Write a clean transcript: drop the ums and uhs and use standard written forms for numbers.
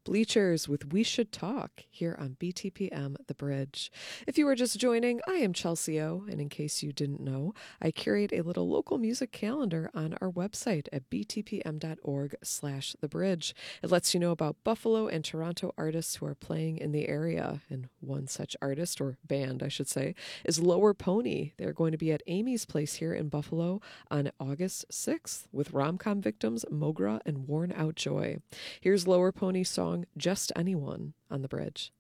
Bleachers with We Should Talk here on BTPM The Bridge. If you are just joining, I am Chelsea O, and in case you didn't know, I curate a little local music calendar on our website at btpm.org/thebridge. It lets you know about Buffalo and Toronto artists who are playing in the area, and one such artist, or band I should say, is Lower Pony. They're going to be at Amy's Place here in Buffalo on August 6th with Rom-Com Victims, Mogra, and Worn Out Joy. Here's Lower Pony's song Just Anyone on The Bridge.